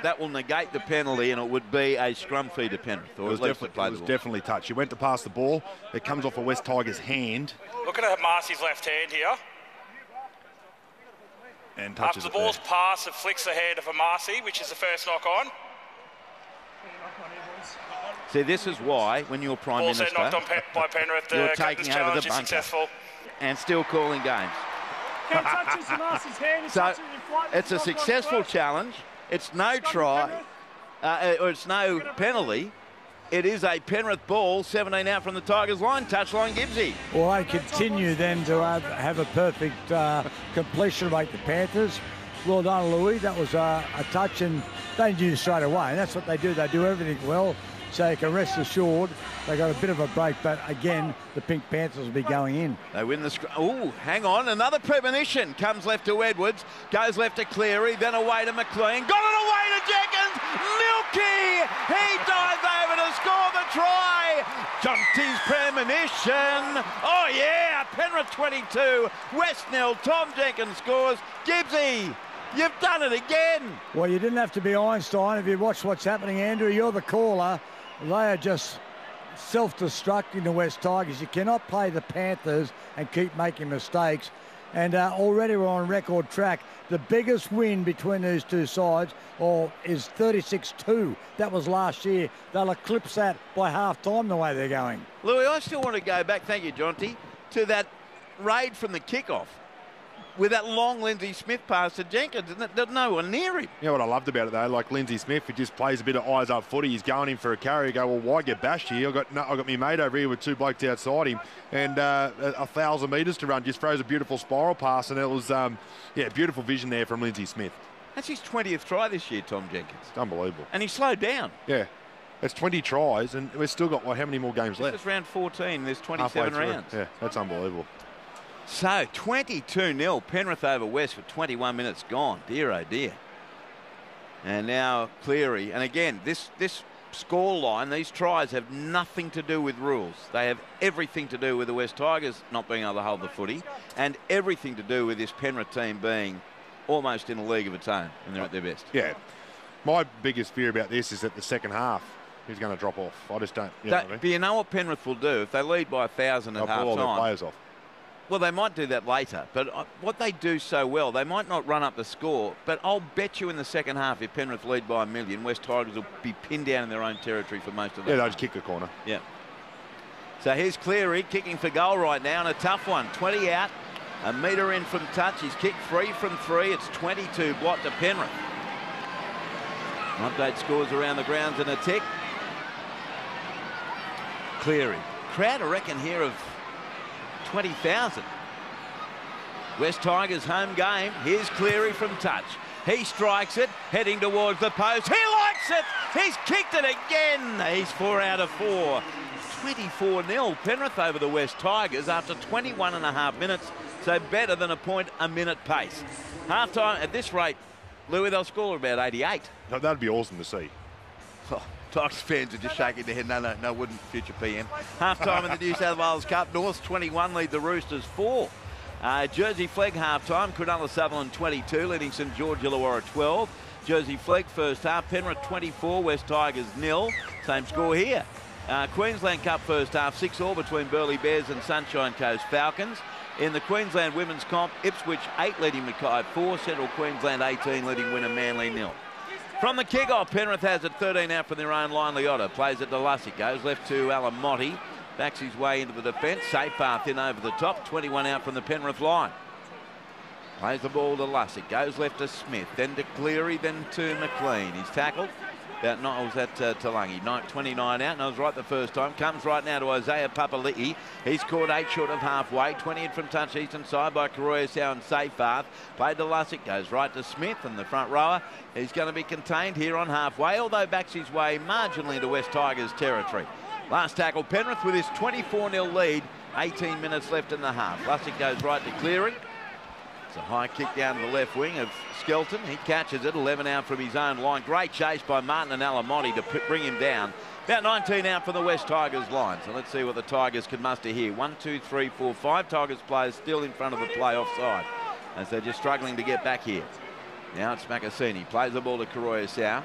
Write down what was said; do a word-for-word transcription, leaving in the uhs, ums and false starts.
that will negate the penalty, and it would be a scrum fee to Penrith. Or it was, at least definitely, it was definitely touch. He went to pass the ball. It comes off a West Tigers hand. Looking at Marcy's left hand here. And touches After the ball's there. passed, it flicks the hand of Marcy, which is the first knock on. See, this is why, when you're Prime Ball's Minister, knocked on Pe by Penrith. you're The taking captain's over challenge the is bunker successful. and still calling games. So it's a successful challenge. It's no try, uh, or it's no penalty. It is a Penrith ball, seventeen out from the Tigers line, touchline Gibbsy. Well, they continue then to have, have a perfect uh, completion rate, the Panthers. Well done, Louis. That was uh, a touch, and they knew straight away. And that's what they do. They do everything well, so you can rest assured they got a bit of a break. But again, the Pink Panthers will be going in. They win the scrum. Oh, hang on. Another premonition. Comes left to Edwards, goes left to Cleary, then away to McLean. Got it away to Jenkins. Milky! He dives over to score the try. Jonty's premonition. Oh, yeah. Penrith twenty-two. West nil. Tom Jenkins scores. Gibbsy, you've done it again. Well, you didn't have to be Einstein. If you watch what's happening, Andrew, you're the caller. They are just self-destructing the West Tigers. You cannot play the Panthers and keep making mistakes. And uh, already we're on record track. The biggest win between these two sides or is thirty-six two. That was last year. They'll eclipse that by half-time the way they're going. Louis, I still want to go back, thank you, Jonty, to that raid from the kickoff with that long Lindsay Smith pass to Jenkins, and there's no one near him. You know what I loved about it, though? Like Lindsay Smith, who just plays a bit of eyes-up footy. He's going in for a carry. You go, well, why get bashed here? I've got, no, I've got me mate over here with two blokes outside him, and uh, a, a thousand metres to run. Just throws a beautiful spiral pass, and it was, um, yeah, beautiful vision there from Lindsay Smith. That's his twentieth try this year, Tom Jenkins. It's unbelievable. And he slowed down. Yeah. It's twenty tries, and we've still got, what, how many more games this left? This is round fourteen. There's twenty-seven rounds. Yeah, that's unbelievable. So, twenty-two nil, Penrith over West with twenty-one minutes gone. Dear, oh dear. And now Cleary. And again, this, this score line, these tries have nothing to do with rules. They have everything to do with the West Tigers not being able to hold the footy, and everything to do with this Penrith team being almost in a league of its own when they're at their best. Yeah. My biggest fear about this is that the second half is going to drop off. I just don't. You know that, what I mean? But you know what Penrith will do? If they lead by a thousand at half pull all their time. players off. Well, they might do that later, but what they do so well, they might not run up the score, but I'll bet you in the second half, if Penrith lead by a million, West Tigers will be pinned down in their own territory for most of the Yeah, time. they'll just kick the corner. Yeah. So here's Cleary kicking for goal right now, and a tough one. twenty out, a metre in from touch. He's kicked free from three. It's twenty-two block to Penrith. Update scores around the grounds in a tick. Cleary. Crowd, I reckon, here of twenty thousand. West Tigers home game. Here's Cleary from touch. He strikes it, heading towards the post. He likes it. He's kicked it again. He's four out of four. twenty-four nil. Penrith over the West Tigers after twenty-one and a half minutes. So better than a point a minute pace. Half time at this rate, Louis, they'll score about eighty-eight. No, that'd be awesome to see. Oh, Tigers fans are just shaking their head. No, no, no, wouldn't, future P M. Half-time in the New South Wales Cup. North twenty-one lead the Roosters four. Uh, Jersey Flegg half-time. Cronulla Sutherland twenty-two, leading St George Illawarra twelve. Jersey Flegg first half. Penrith twenty-four, West Tigers nil. Same score here. Uh, Queensland Cup first half, six all between Burleigh Bears and Sunshine Coast Falcons. In the Queensland Women's Comp, Ipswich eight leading Mackay four, Central Queensland eighteen leading winner Manly nil. From the kick-off, Penrith has it thirteen out from their own line. Liotta plays it to Lussick, goes left to Alamotti, backs his way into the defence. Safe path in over the top, twenty-one out from the Penrith line. Plays the ball to Lussick, goes left to Smith, then to Cleary, then to McLean. He's tackled. About nine, was that uh, Talangi? twenty-nine out, and I was right the first time. Comes right now to Isaiah Papali'i. He's caught eight short of halfway. twenty in from touch eastern side by Karoya Sow and safe path. Played to Lussick, goes right to Smith, and the front rower. He's going to be contained here on halfway, although backs his way marginally into West Tigers territory. Last tackle, Penrith with his twenty-four nil lead. eighteen minutes left in the half. Lussick goes right to Cleary. It's a high kick down the left wing of Skelton. He catches it, eleven out from his own line. Great chase by Martin and Alamotti to bring him down. About nineteen out from the West Tigers line. So let's see what the Tigers can muster here. One, two, three, four, five Tigers players still in front of the playoff side as they're just struggling to get back here. Now it's Makasini. Plays the ball to Karoya Sow.